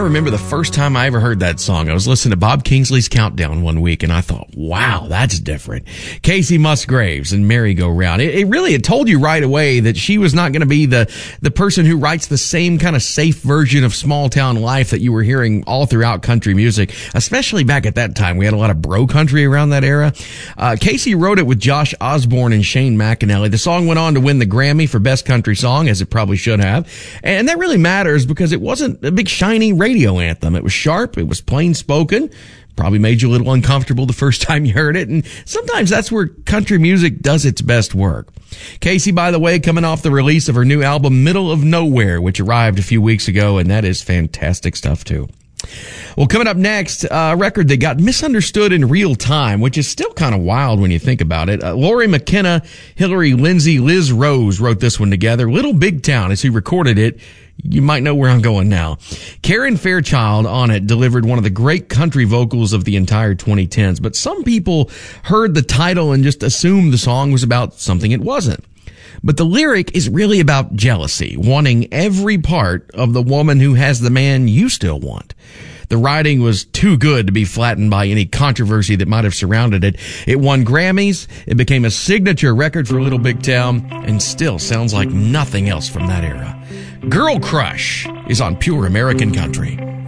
remember the first time I ever heard that song. I was listening to Bob Kingsley's Countdown one week, and I thought, wow, that's different. Casey Musgraves and Merry Go Round. It told you right away that she was not going to be the person who writes the same kind of safe version of small town life that you were hearing all throughout country music, especially back at that time. We had a lot of bro country around that era. Casey wrote it with Josh Osborne and Shane McAnally. The song went on to win the Grammy for Best Country Song, as it probably should have. And that really matters because it wasn't a big shiny radio anthem. It was sharp. It was plain spoken. Probably made you a little uncomfortable the first time you heard it. And sometimes that's where country music does its best work. Casey, by the way, coming off the release of her new album, Middle of Nowhere, which arrived a few weeks ago. And that is fantastic stuff too. Well, coming up next, a record that got misunderstood in real time, which is still kind of wild when you think about it. Lori McKenna, Hillary Lindsay, Liz Rose wrote this one together. Little Big Town is who recorded it. You might know where I'm going now. Karen Fairchild on it delivered one of the great country vocals of the entire 2010s, but some people heard the title and just assumed the song was about something it wasn't. But the lyric is really about jealousy, wanting every part of the woman who has the man you still want. The writing was too good to be flattened by any controversy that might have surrounded it. It won Grammys, it became a signature record for Little Big Town, and still sounds like nothing else from that era. Girl Crush is on Pure American Country.